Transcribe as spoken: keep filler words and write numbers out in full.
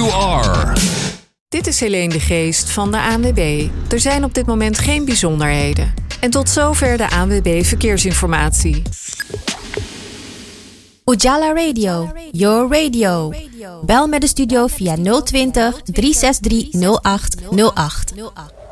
you are. Dit is Helene de Geest van de A N W B. Er zijn op dit moment geen bijzonderheden. En tot zover de A N W B Verkeersinformatie. Ujala Radio, your radio. Bel met de studio via nul twintig, drie zes drie, nul acht nul acht.